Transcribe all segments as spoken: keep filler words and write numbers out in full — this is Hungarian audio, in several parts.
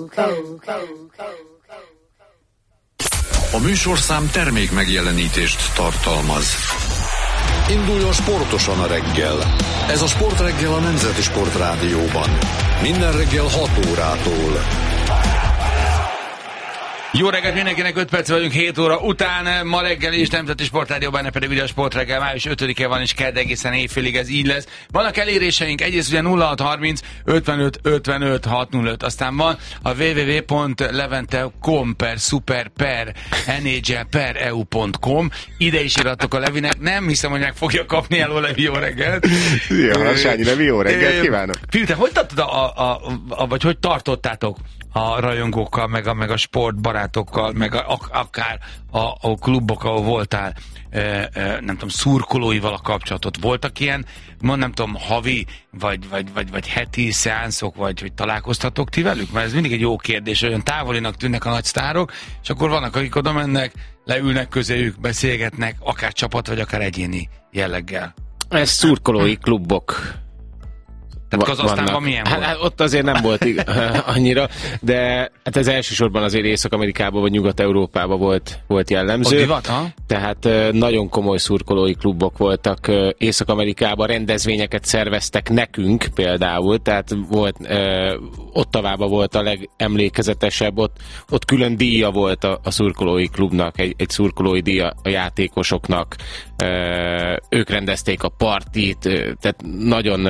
A műsorszám termék megjelenítést tartalmaz. Induljon sportosan a reggel. Ez a Sportreggel a Nemzeti Sportrádióban. Minden reggel hat órától. Jó reggelt mindenkinek, öt perc vagyunk hét óra után, ma reggel is Nemzeti Sportrádióban, ne pedig ugye a Sportreggel, május ötödike van, és kedd egészen éjfélig ez így lesz. Vannak eléréseink, egyrészt ugye nulla hat harminc ötvenöt ötvenöt hatszázöt, aztán van a www pont levente pont com per super per nhl per eu pont com, ide is irattok a Levinek, nem hiszem, hogy meg fogja kapni. Hello, Levi, jó reggelt! Szia, Sányi Levi, jó reggelt kívánok! Fiú, te hogy tartod a, a, a, vagy hogy tartottátok a rajongókkal, meg a, meg a sportbarátokkal, meg a, akár a, a klubok, ahol voltál, e, e, nem tudom, szurkolóival a kapcsolatot? Voltak ilyen, mond, nem tudom, havi, vagy, vagy, vagy, vagy heti szeánszok, vagy hogy találkoztatok ti velük? Mert ez mindig egy jó kérdés, olyan távolinak tűnnek a nagy sztárok, és akkor vannak, akik oda mennek, leülnek közéjük, beszélgetnek, akár csapat, vagy akár egyéni jelleggel. Ez szurkolói klubok. Tehát Kazahsztánban milyen volt? Hát, ott azért nem volt annyira, de hát ez elsősorban azért Észak-Amerikában vagy Nyugat-Európában volt, volt jellemző. Ott divat, ha? Tehát nagyon komoly szurkolói klubok voltak. Észak-Amerikában rendezvényeket szerveztek nekünk például, tehát volt, Ottawában volt a legemlékezetesebb, ott, ott külön díja volt a, a szurkolói klubnak, egy, egy szurkolói díja a játékosoknak. Ők rendezték a partit, tehát nagyon...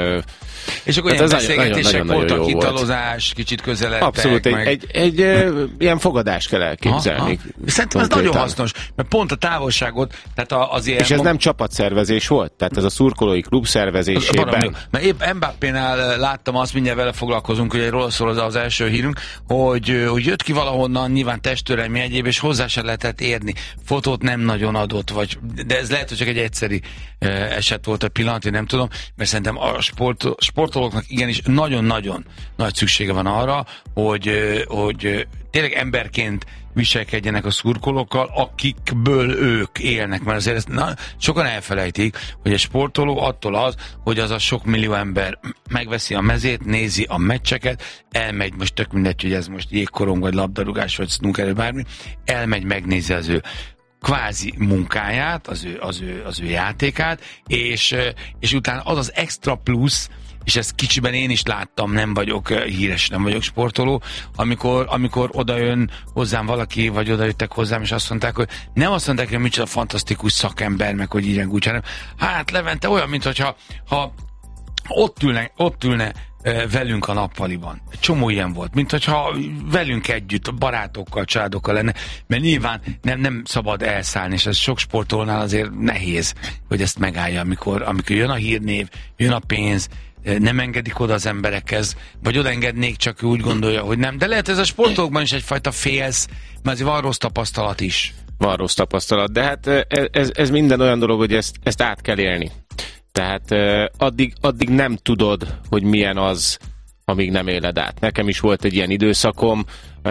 És akkor ilyen beszélgetések voltak, italozás, volt. Kicsit közeledtek. Abszolút, meg... egy, egy, egy ilyen fogadást kell elképzelni. Szerintem ez nagyon hasznos, mert pont a távolságot, tehát az ilyen... És ez nem csapatszervezés volt? Tehát ez a szurkolói klub szervezésében. Barom, mert épp Mbappénál láttam azt, mindjárt vele foglalkozunk, hogy egy róla szól az, az első hírünk, hogy, hogy jött ki valahonnan, nyilván testőrelmi egyéb, és hozzá se lehetett érni. Fotót nem nagyon adott, vagy, de ez lehet, hogy csak egy egyszeri eset volt a pillanat, én nem tudom, mert szerintem a sport, sportolóknak igenis nagyon-nagyon nagy szüksége van arra, hogy, hogy tényleg emberként viselkedjenek a szurkolókkal, akikből ők élnek, mert azért ezt na, sokan elfelejtik, hogy egy sportoló attól az, hogy az a sok millió ember megveszi a mezét, nézi a meccseket, elmegy, most tök mindegy, hogy ez most jégkorong, vagy labdarúgás, vagy snooker, bármi, elmegy, megnézi az ő kvázi munkáját, az ő, az ő, az ő játékát, és, és utána az az extra plusz, és ezt kicsiben én is láttam, nem vagyok híres, nem vagyok sportoló, amikor, amikor odajön hozzám valaki, vagy odajöttek hozzám, és azt mondták, hogy nem azt mondták, hogy micsoda fantasztikus szakember, meg hogy így úgy, hanem hát Levente olyan, mint hogyha ha ott ülne, ott ülne velünk a nappaliban. Egy csomó ilyen volt, mint hogyha velünk együtt, barátokkal, családokkal lenne, mert nyilván nem, nem szabad elszállni, és ez sok sportolónál azért nehéz, hogy ezt megállja, amikor, amikor jön a hírnév, jön a pénz, nem engedik oda az emberekhez, vagy oda engednék, csak ő úgy gondolja, hogy nem. De lehet ez a sportolókban is egyfajta félsz, mert azért van rossz tapasztalat is. Van rossz tapasztalat, de hát ez, ez minden olyan dolog, hogy ezt, ezt át kell élni. Tehát addig, addig nem tudod, hogy milyen az, amíg nem éled át. Nekem is volt egy ilyen időszakom,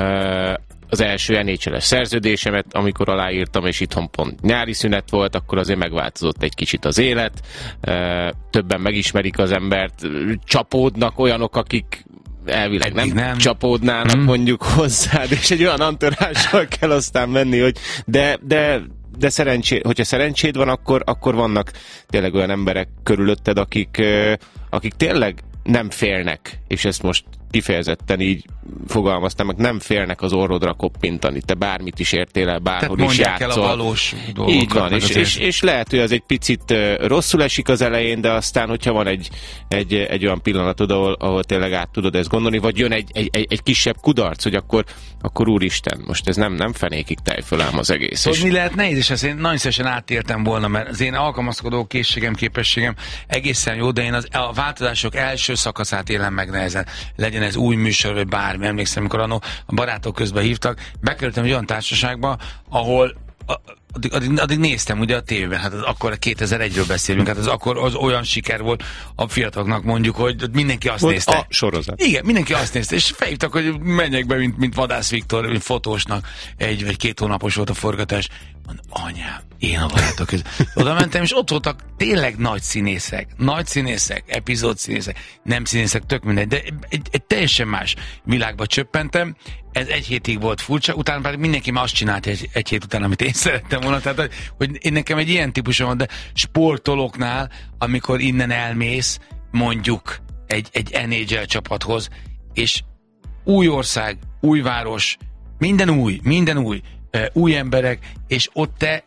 az első en há el-es szerződésemet, amikor aláírtam, és itthon pont nyári szünet volt, akkor azért megváltozott egy kicsit az élet. Többen megismerik az embert, csapódnak olyanok, akik elvileg nem, nem csapódnának hmm. mondjuk hozzád, és egy olyan antorással kell aztán menni, hogy de, de, de szerencsé, hogyha szerencséd van, akkor, akkor vannak tényleg olyan emberek körülötted, akik, akik tényleg nem félnek, és ezt most kifejezetten így fogalmaztam, meg nem félnek az orrodra koppintani. Te bármit is értél el, bárhol is játszol. Tehát mondják el a valós dolgokat. Így van, és, és, és lehet, hogy az egy picit uh, rosszul esik az elején, de aztán, hogyha van egy, egy, egy olyan pillanatod, ahol, ahol tényleg át tudod ezt gondolni, vagy jön egy, egy, egy, egy kisebb kudarc, hogy akkor, akkor úristen, most ez nem, nem fenékig tejfölám az egész. Tudod, mi lehet nehéz, és ezt én nagyon szívesen átértem volna, mert az én alkalmazkodó készségem, képességem egészen jó, de én az, a változások első szakaszát élem meg nehezen. Legyen ez új műsor, vagy bármi. Emlékszem, amikor annó a barátok közben hívtak, bekerültem egy olyan társaságba, ahol a, addig, addig, addig néztem ugye a tévében, hát az akkor kétezer-egyről beszélünk, hát az akkor az olyan siker volt a fiataloknak mondjuk, hogy mindenki azt volt nézte. A sorozat. Igen, mindenki azt nézte, és felhívtak, hogy menjek be, mint, mint Vadász Viktor, mint fotósnak, egy vagy két hónapos volt a forgatás. Mondom, anyám, én a barátok között. Oda mentem, és ott voltak tényleg nagy színészek, nagy színészek, epizód színészek, nem színészek, tök mindegy, de egy, egy teljesen más világba csöppentem. Ez egy hétig volt furcsa, utána pedig mindenki már azt csinált egy, egy hét után, amit én szerettem volna. Tehát, hogy én nekem egy ilyen típusom van, de sportolóknál, amikor innen elmész, mondjuk egy, egy en há el csapathoz, és új ország, új város, minden új, minden új, új emberek, és ott te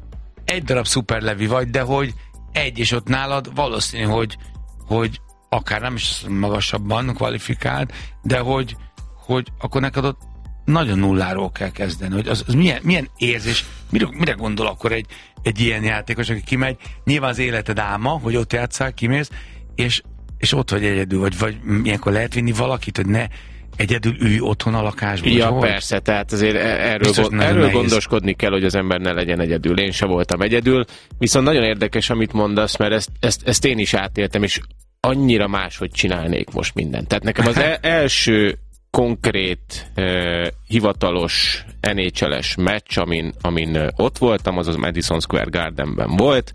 egy darab szuperlevi vagy, de hogy egy, és ott nálad valószínű, hogy, hogy akár nem is magasabban kvalifikált, de hogy, hogy akkor neked ott nagyon nulláról kell kezdeni, hogy az, az milyen, milyen érzés, mire, mire gondol akkor egy, egy ilyen játékos, aki kimegy, nyilván az életed álma, hogy ott játsszál, kimész, és, és ott vagy egyedül, vagy, vagy ilyenkor lehet vinni valakit, hogy ne egyedül ülj otthon a lakásban. Ja, persze, tehát azért erről, gond, erről gondoskodni kell, hogy az ember ne legyen egyedül. Én sem voltam egyedül, viszont nagyon érdekes, amit mondasz, mert ezt, ezt, ezt én is átéltem, és annyira máshogy csinálnék most mindent. Tehát nekem az el, első konkrét uh, hivatalos en há el-es meccs, amin, amin uh, ott voltam, az az Madison Square Gardenben volt,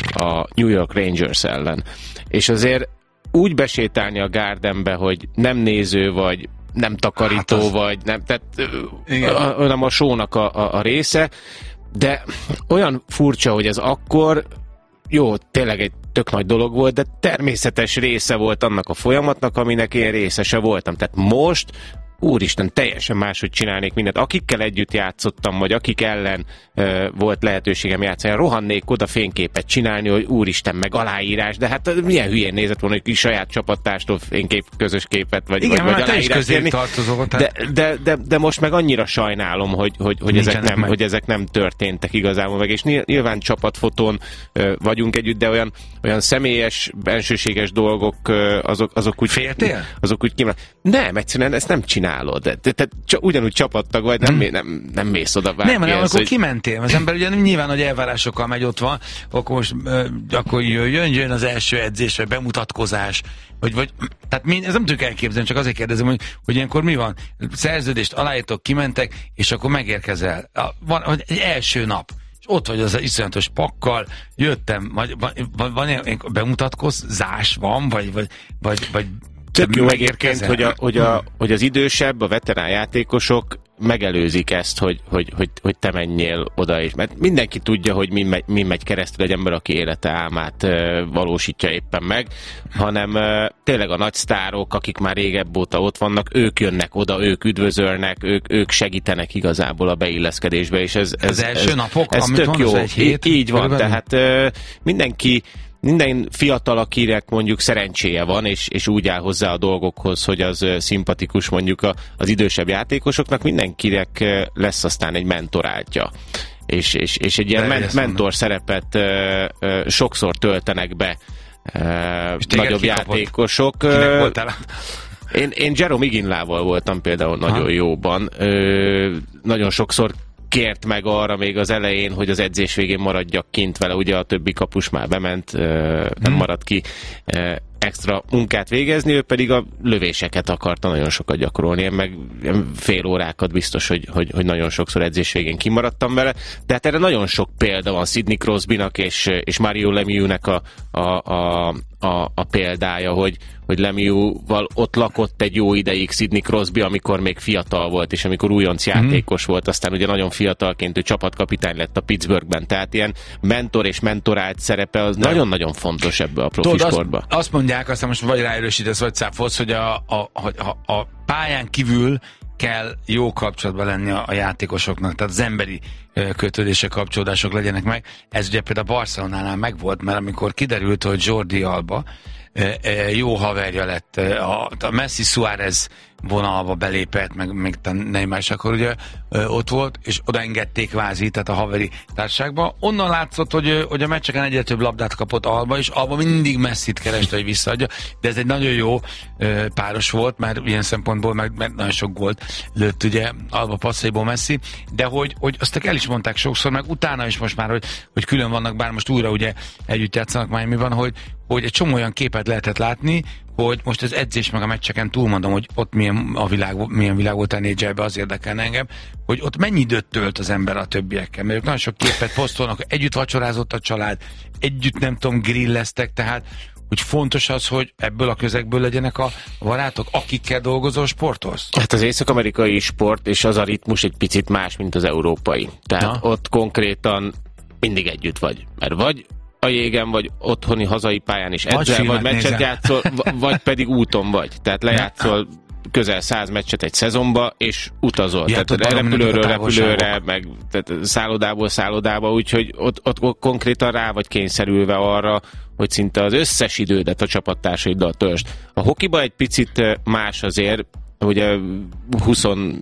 a New York Rangers ellen. És azért úgy besétálni a Gardenbe, hogy nem néző vagy, nem takarító hát az... vagy, nem, tehát hanem a, a show-nak a, a, a része, de olyan furcsa, hogy ez akkor jó, tényleg egy tök nagy dolog volt, de természetes része volt annak a folyamatnak, aminek én részese voltam. Tehát most, úristen, teljesen máshogy csinálnék mindent. Akikkel együtt játszottam, vagy akik ellen uh, volt lehetőségem játszani, rohannék oda fényképet csinálni, hogy úristen, meg aláírás, de hát milyen hülyén nézett volna, hogy saját csapattárstól fénykép, közös képet, vagy, igen, vagy, vagy aláírás írni. De, de, de, de most meg annyira sajnálom, hogy, hogy, hogy, ezek nem, hogy ezek nem történtek igazából meg, és nyilván csapatfotón uh, vagyunk együtt, de olyan, olyan személyes, bensőséges dolgok, uh, azok, azok úgy... Féltél? Azok úgy kimel... Nem, egyszerűen ezt nem csinál. Tehát te, te, te, ugyanúgy csapattag vagy, nem, hmm. nem, nem mész oda bárki. Nem, hanem akkor hogy... kimentél. Az ember ugye nyilván nagy elvárásokkal megy, ott van, akkor most uh, akkor jöjjön, jön az első edzés, vagy bemutatkozás, vagy, vagy tehát mi, ez nem tudjuk elképzelni, csak azért kérdezem, hogy, hogy ilyenkor mi van? Szerződést aláírtok, kimentek, és akkor megérkezel. Van egy első nap. Ott vagy az iszonyatos pakkal, jöttem, vagy, van, van ilyen bemutatkozás, van, vagy, vagy, vagy, vagy tök jó egyébként, hogy, a, hogy, a, hogy az idősebb, a veterán játékosok megelőzik ezt, hogy, hogy, hogy, hogy te menjél oda is. Mert mindenki tudja, hogy mi megy, mi megy keresztül egy ember, aki élete álmát uh, valósítja éppen meg, hanem uh, tényleg a nagy sztárok, akik már régebb óta ott vannak, ők jönnek oda, ők üdvözölnek, ők, ők segítenek igazából a beilleszkedésbe, és ez, ez, az első ez, napok, ez amit tök van, jó. Egy hét, Í- így van, tehát uh, mindenki Minden fiatal, akinek mondjuk szerencséje van, és, és úgy áll hozzá a dolgokhoz, hogy az szimpatikus mondjuk a, az idősebb játékosoknak, mindenkinek lesz aztán egy mentoráltja. És, és, és egy ilyen men, mentor szerepet ö, ö, sokszor töltenek be ö, nagyobb játékosok. Én, én Jerome Iginlával voltam például nagyon ha. jóban. Ö, nagyon sokszor kért meg arra még az elején, hogy az edzés végén maradjak kint vele, ugye a többi kapus már bement, nem hmm. maradt ki extra munkát végezni, ő pedig a lövéseket akarta nagyon sokat gyakorolni, én meg fél órákat biztos, hogy, hogy, hogy nagyon sokszor edzés végén kimaradtam vele, de hát erre nagyon sok példa van Sidney Crosbynak és, és Mario Lemieux-nek a, a, a, a, a példája, hogy, hogy Lemieux-val ott lakott egy jó ideig Sidney Crosby, amikor még fiatal volt, és amikor újonc játékos hmm. volt, aztán ugye nagyon fiatalként ő csapatkapitány lett a Pittsburghben, tehát ilyen mentor és mentorált szerepe az nagyon-nagyon fontos ebbe a profi Tudod, sportba. Azt, azt mondják, aztán most vagy ráerősítesz, vagy cáfolsz, hogy a, a, a, a pályán kívül kell jó kapcsolatban lenni a, a játékosoknak, tehát az emberi kötődések, kapcsolódások legyenek meg. Ez ugye például a Barcelonánál megvolt, mert amikor kiderült, hogy Jordi Alba jó haverja lett a, a Messi Suárez vonalba belépett, meg még Neymar is akkor ugye ott volt, és oda engedték kvázi, tehát a haveri társaságba. Onnan látszott, hogy, hogy a meccseken egyre több labdát kapott Alba, és Alba mindig Messit kereste, hogy visszaadja, de ez egy nagyon jó páros volt, mert ilyen szempontból meg, meg nagyon sok gólt lőtt ugye Alba passzaiból Messi, de hogy, hogy azt el is mondták sokszor, meg utána is most már, hogy, hogy külön vannak, bár most újra ugye együtt játszanak Miamiban, hogy, hogy egy csomó olyan képet lehetett látni, hogy most az edzés meg a meccseken túlmondom, hogy ott milyen, a világ, milyen világ volt a négyzselbe, az érdekelne engem, hogy ott mennyi időt tölt az ember a többiekkel, mert ők nagyon sok képet posztolnak, együtt vacsorázott a család, együtt nem tudom, grilleztek, tehát hogy fontos az, hogy ebből a közegből legyenek a barátok, akikkel dolgozol, sportolsz? Hát az észak-amerikai sport és az a ritmus egy picit más, mint az európai. Tehát Na. ott konkrétan mindig együtt vagy. Mert vagy a jégen, vagy otthoni hazai pályán is edzel, vagy, vagy meccset játszol, vagy pedig úton vagy. Tehát lejátszol közel száz meccset egy szezonba, és utazol. Ja, tehát repülőről repülőre, meg tehát szállodából szállodába, úgyhogy ott, ott konkrétan rá vagy kényszerülve arra, hogy szinte az összes idődet a csapattársaidal töltsd. A hokiba egy picit más azért, ugye húsz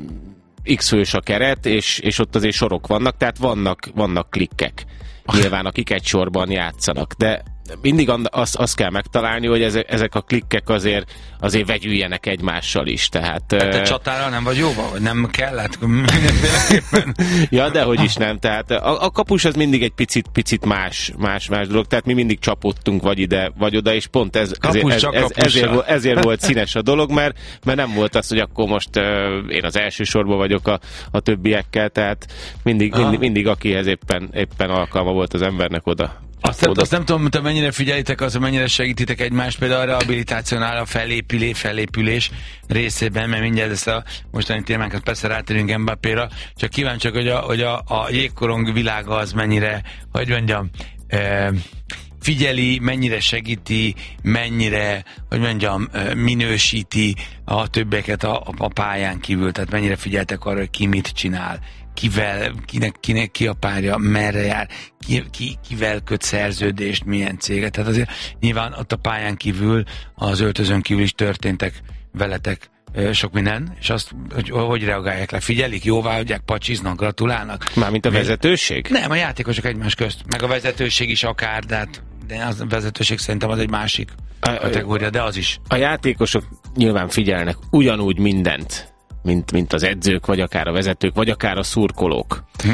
x fős a keret, és, és ott azért sorok vannak, tehát vannak, vannak klikkek. Nyilván, akik egy sorban játszanak, de mindig azt az kell megtalálni, hogy ezek, ezek a klikkek azért, azért vegyüljenek egymással is. Tehát, tehát te csatára nem vagy jóban, vagy nem kellett mindenféleképpen? Ja, dehogy is nem. Tehát a, a kapus az mindig egy picit, picit más, más, más dolog. Tehát mi mindig csapottunk vagy ide, vagy oda, és pont ez, ezért, ez, ez, ezért, volt, ezért volt színes a dolog, mert, mert nem volt az, hogy akkor most uh, én az első sorban vagyok a, a többiekkel, tehát mindig, mindig, mindig akihez éppen, éppen alkalma volt az embernek oda. Azt, azt nem tudom, hogy mennyire figyelitek az, hogy mennyire segítitek egymást, például a rehabilitációnál a felépülés, felépülés részében, mert mindjárt ezt a mostani témánkat persze rátérünk Mbappéra, csak kíváncsiak, hogy a, hogy a, a jégkorong világa az mennyire, hogy mondjam, e, figyeli, mennyire segíti, mennyire, hogy mondjam, minősíti a többieket a, a pályán kívül, tehát mennyire figyeltek arra, hogy ki mit csinál, kivel, kinek, kinek ki a párja, merre jár, ki, ki, kivel köt szerződést, milyen céget. Tehát azért nyilván ott a pályán kívül, az öltözön kívül is történtek veletek sok minden, és azt, hogy, hogy reagálják le? Figyelik, jóváhagyják, pacsiznak, gratulálnak? Mármint a vezetőség? Nem, a játékosok egymás közt. Meg a vezetőség is akár, de, hát, de az a vezetőség szerintem az egy másik kategória, de az is. A játékosok nyilván figyelnek ugyanúgy mindent, mint, mint az edzők, vagy akár a vezetők, vagy akár a szurkolók. Hm.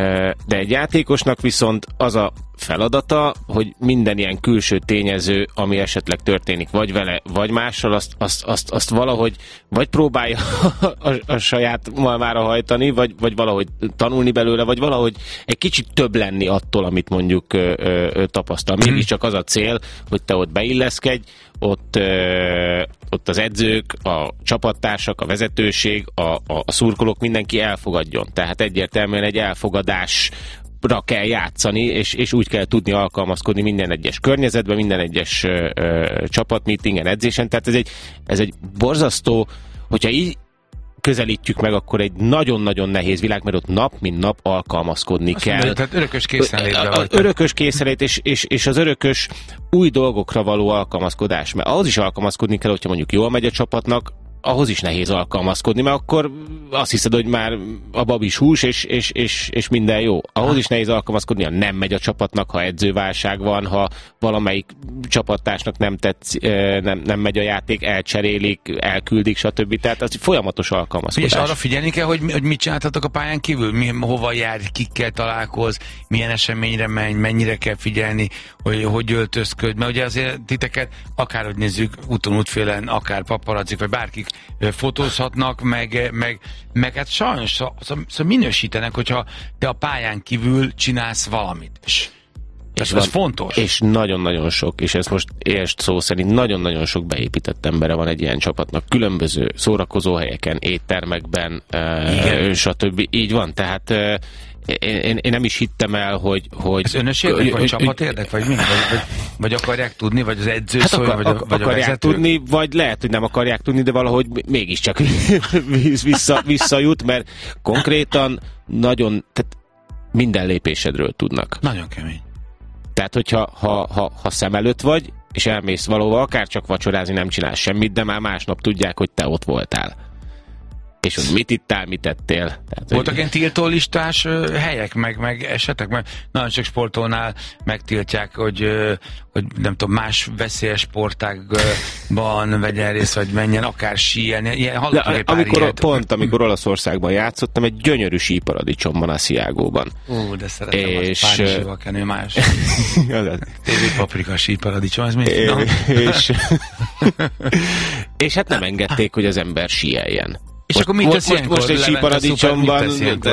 De egy játékosnak viszont az a feladata, hogy minden ilyen külső tényező, ami esetleg történik, vagy vele, vagy mással, azt, azt, azt, azt valahogy vagy próbálja a, a saját malmára hajtani, vagy, vagy valahogy tanulni belőle, vagy valahogy egy kicsit több lenni attól, amit mondjuk ö, ö, tapasztal. Mégiscsak az a cél, hogy te ott beilleszkedj, ott, ö, ott az edzők, a csapattársak, a vezetőség, a, a, a szurkolók, mindenki elfogadjon. Tehát egyértelműen egy elfogadás kell játszani, és, és úgy kell tudni alkalmazkodni minden egyes környezetben, minden egyes ö, ö, csapatmeetingen, edzésen. Tehát ez egy, ez egy borzasztó, hogyha így közelítjük meg, akkor egy nagyon-nagyon nehéz világ, mert ott nap, mint nap alkalmazkodni Azt kell. Mondja, tehát örökös készenlétben vagy. Örökös készenlét, és, és, és az örökös új dolgokra való alkalmazkodás. Mert ahhoz is alkalmazkodni kell, hogyha mondjuk jól megy a csapatnak, ahhoz is nehéz alkalmazkodni, mert akkor azt hiszed, hogy már a bab is hús, és, és, és, és minden jó. Ahhoz is nehéz alkalmazkodni, ha nem megy a csapatnak, ha edzőválság van, ha valamelyik csapattársnak nem tetsz, nem, nem megy a játék, elcserélik, elküldik, stb. Tehát az folyamatos alkalmazkodás. És arra figyelni kell, hogy, hogy mit csináltatok a pályán kívül? Mi, hova jár, kikkel találkoz, milyen eseményre menj, mennyire kell figyelni, hogy hogy öltözköd, mert ugye azért titeket, akárhogy nézzük, úton útfélen, akár paparazzik, vagy bárkik fotózhatnak, meg, meg, meg hát sajnos szóval minősítenek, hogyha te a pályán kívül csinálsz valamit. És, és ez van, fontos. És nagyon-nagyon sok, és ezt most értsd szó szerint, nagyon-nagyon sok beépített embere van egy ilyen csapatnak. Különböző szórakozóhelyeken, éttermekben, e, stb. Így van, tehát e, Én, én, én nem is hittem el, hogy... hogy ez önös érdek, vagy csapatérdek, vagy mi? Vagy, vagy, vagy akarják tudni, vagy az edző hát szól, akar, vagy, a, vagy akarják a vezető? Tudni, vagy lehet, hogy nem akarják tudni, de valahogy mégiscsak vissza, visszajut, mert konkrétan nagyon, tehát minden lépésedről tudnak. Nagyon kemény. Tehát, hogyha ha, ha, ha szem előtt vagy, és elmész valóban, akár csak vacsorázni, nem csinálsz semmit, de már másnap tudják, hogy te ott voltál. és hogy mit ittál, mit tettél. Tehát, voltak hogy... ilyen tiltólistás helyek, meg, meg esetek, mert nagyon sok sportolnál megtiltják, hogy, hogy nem tudom, más veszélyes sportágban vegyen részt, vagy menjen akár síelni. Ilyen, hallottak egy pár amikor, ilyet. Pont, amikor Olaszországban játszottam, egy gyönyörű síparadicsomban a Asiagóban. Ú, de szeretem, és... az Párizsival kenő más. té vé paprika síparadicsom, ez még tudom. és... és hát nem engedték, hogy az ember síeljen. És most, akkor mit tesz most, most egy síparadicsomban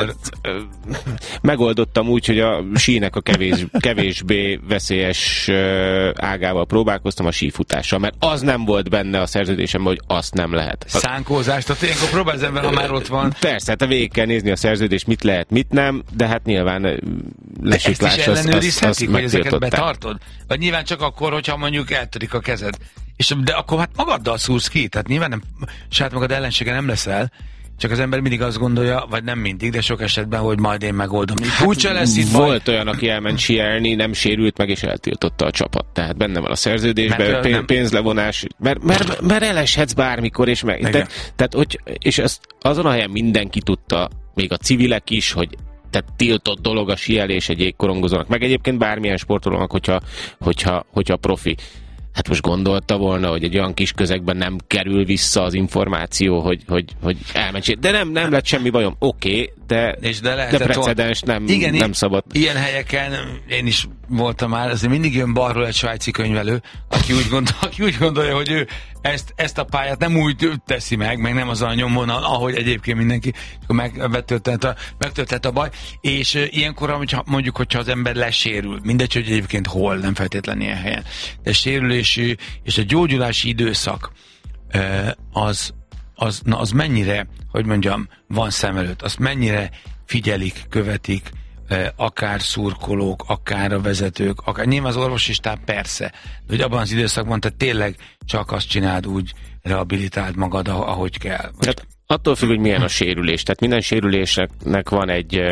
megoldottam úgy, hogy a sínek a kevés, kevésbé veszélyes ágával próbálkoztam, a sífutással, mert az nem volt benne a szerződésemben, hogy azt nem lehet. Szánkózást, tehát ilyenkor próbál az ember, ha már ott van. Persze, hát végig kell nézni a szerződést, mit lehet, mit nem, de hát nyilván lesiklás az, az, az, az hogy ezeket betartod? Vagy nyilván csak akkor, hogyha mondjuk eltörik a kezed. És, de akkor hát magaddal szúrsz ki, tehát nyilván nem, saját magad ellensége nem leszel, csak az ember mindig azt gondolja, vagy nem mindig, de sok esetben, hogy majd én megoldom. Hát úgyse lesz itt volt baj. Olyan, aki elment sielni, nem sérült meg, és eltiltotta a csapat. Tehát benne van a szerződésben, pénz, pénzlevonás, mert, mert, mert eleshetsz bármikor, és meg. Tehát, tehát, hogy, és ezt azon a helyen mindenki tudta, még a civilek is, hogy tehát tiltott dolog a síelés egy jégkorongozónak, meg egyébként bármilyen sportolónak, hogyha, hogyha, hogyha profi. Hát most gondolta volna, hogy egy olyan kis közegben nem kerül vissza az információ, hogy, hogy, hogy elmentség. De nem, nem lett semmi bajom. Oké, okay, de, és de, de precedens nem, igen, nem szabad. Ilyen helyeken én is voltam már, azért mindig jön balról egy svájci könyvelő, aki úgy, gondol, aki úgy gondolja, hogy ő ezt, ezt a pályát nem úgy teszi meg, meg nem az a nyomvonal, ahogy egyébként mindenki, akkor megtörtént a, megtörtént a baj. És uh, ilyenkor, hogyha, mondjuk, hogyha az ember lesérül, mindegy, hogy egyébként hol, nem feltétlenül ilyen helyen, de sérülési és a gyógyulási időszak uh, az, az, na, az mennyire, hogy mondjam, van szem előtt, azt mennyire figyelik, követik, akár szurkolók, akár a vezetők, akár nyilván az orvosi stáb persze, de hogy abban az időszakban te tényleg csak azt csináld úgy, rehabilitáld magad, ahogy kell. Hát attól függ, hogy milyen a sérülés. Tehát minden sérülésnek van egy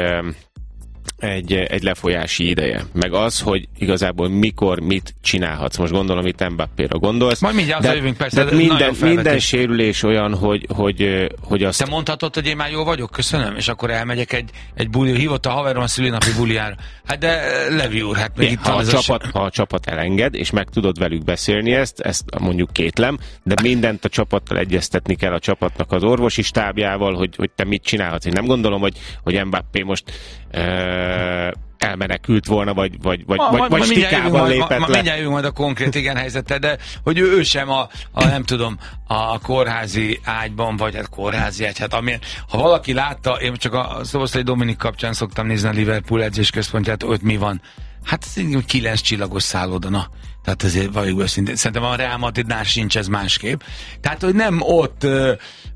Egy, egy lefolyási ideje. Meg az, hogy igazából mikor mit csinálhatsz. Most gondolom, itt Mbappéra gondolsz. Majd mindjárt de, jövünk, persze. De minden, minden sérülés olyan, hogy, hogy, hogy azt... Te mondhatod, hogy én már jó vagyok, köszönöm, és akkor elmegyek egy, egy buli, hívott a haverom a szülinapi buliára. Hát de Levi úr, hát még itt ha, a csapat, a... ha a csapat elenged, és meg tudod velük beszélni ezt, ezt mondjuk kétlem, de mindent a csapattal egyeztetni kell, a csapatnak az orvosi stábjával, hogy, hogy te mit csinálhatsz. Én nem gondolom, hogy, hogy Mbappé most uh, elmenekült volna, vagy, vagy, vagy, ma, vagy, ma, vagy ma stikában lépett ma, ma, le. Mindjárt jövünk majd a konkrét igen helyzetre, de hogy ő, ő sem a, a, nem tudom, a kórházi ágyban, vagy hát kórházi ágy, hát amilyen, ha valaki látta, én csak a Szoboszlai Dominik kapcsán szoktam nézni a Liverpool edzésközpontját, ott mi van? Hát kilenc csillagos szálloda, na. Tehát ezért valljuk őszintén. Szerintem a Real Madridnál sincs ez másképp. Tehát, hogy nem ott ö,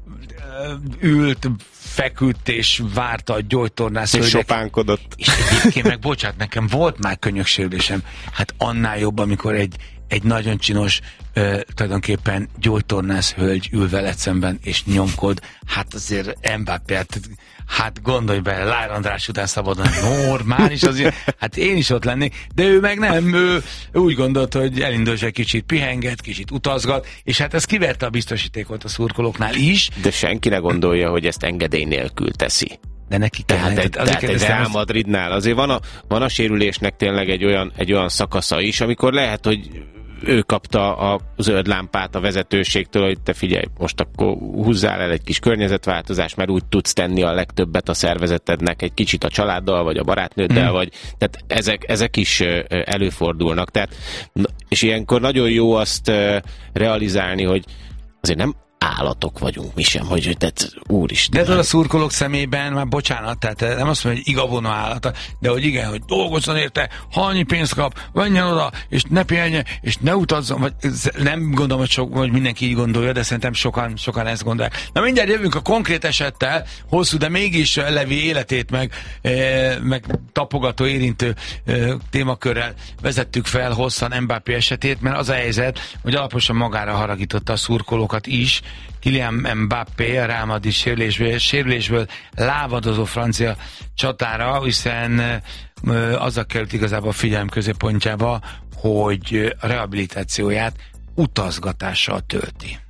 ö, ült, feküdt és várta a gyógytornász. És sopánkodott. És egyébként meg, bocsánat, nekem volt már könyöksérülésem. Hát annál jobb, amikor egy, egy nagyon csinos, ö, tulajdonképpen gyógytornász hölgy ül veled szemben és nyomkod. Hát azért Mbappé, hát, hát gondolj bele, Lár András után szabadon normális azért, hát én is ott lennék, de ő meg nem, ő, ő úgy gondolta, hogy elindul egy kicsit pihenget, kicsit utazgat, és hát ez kiverte a biztosítékot a szurkolóknál is. De senki ne gondolja, hogy ezt engedély nélkül teszi. De neki tehát egy, tehát egy Real Madridnál azért van a, van a sérülésnek tényleg egy olyan, egy olyan szakasza is, amikor lehet, hogy ő kapta a zöld lámpát a vezetőségtől, hogy te figyelj, most akkor húzzál el egy kis környezetváltozást, mert úgy tudsz tenni a legtöbbet a szervezetednek, egy kicsit a családdal, vagy a barátnőddel, mm. vagy tehát ezek, ezek is előfordulnak. Tehát, és ilyenkor nagyon jó azt realizálni, hogy azért nem állatok vagyunk mi sem, hogy tehát úristen. De ez a szurkolók szemében, már bocsánat, tehát nem azt mondom, hogy igavona állata, de hogy igen, hogy dolgozzon érte, ha annyi pénzt kap, menjen oda, és ne pihenjen, és ne utazzon, vagy nem gondolom, hogy, sok, hogy mindenki így gondolja, de szerintem sokan, sokan ezt gondolják. Na mindjárt jövünk a konkrét esettel, hosszú, de mégis Levi életét meg, eh, meg tapogató, érintő eh, témakörrel vezettük fel hosszan Mbappé esetét, mert az a helyzet, hogy alaposan magára haragította a szurkolókat is. Kylian Mbappé a Real Madrid sérülésből, sérülésből lávadozó francia csatára, hiszen ö, azzal került igazából a figyelem középpontjába, hogy a rehabilitációját utazgatással tölti.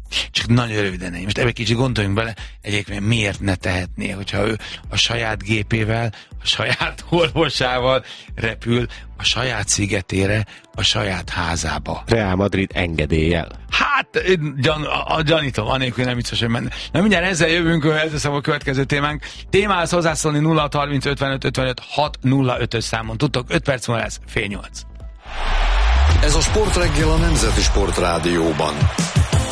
Csak nagyon röviden. Most ebbe kicsit gondoljunk bele, egyébként miért ne tehetné, hogyha ő a saját gépével, a saját orvosával repül a saját szigetére, a saját házába. Real Madrid engedéllyel. Hát, gyan, a, a, gyanítom, anélkül nem biztos, hogy menne. Na mindjárt ezzel jövünk, ez lesz a következő témánk. Témához hozzászólni nulla hat harminc ötvenöt ötvenöt hat nulla ötös számon. Tudtok, öt perc múlva lesz, fél nyolc. Ez a Sportreggel a Nemzeti Sport Rádióban.